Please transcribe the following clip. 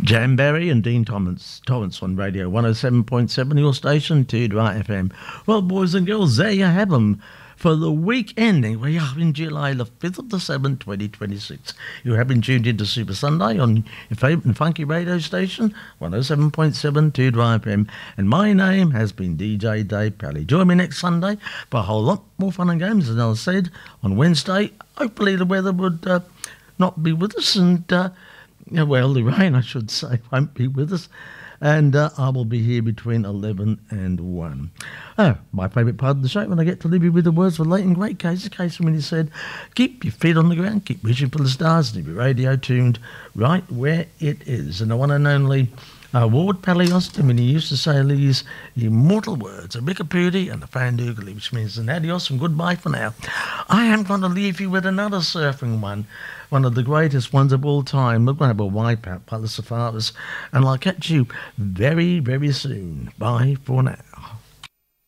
Jamberry and Dean Thomas on Radio 107.7, your station, 2 Dry FM. Well, boys and girls, there you have them for the week ending. We are in July the 5th of the 7th, 2026. You have been tuned into Super Sunday on your favourite and funky radio station, 107.7, 2 Dry FM. And my name has been DJ Dave Pally. Join me next Sunday for a whole lot more fun and games, as I said, on Wednesday. Hopefully the weather would not be with us, and well, the rain, I should say, won't be with us. And I will be here between 11 and 1. Oh, my favourite part of the show, when I get to leave you with the words of late and great Casey Kasem when he said, keep your feet on the ground, keep reaching for the stars, and keep your radio tuned right where it is. And the one and only Ward Pally Austin, when he used to say these immortal words, a Wikipedia and a Fandoogly, which means an adios and goodbye for now. I am going to leave you with another surfing one of the greatest ones of all time. We're going to have a wipeout by the Safaris, and I'll catch you very, very soon. Bye for now.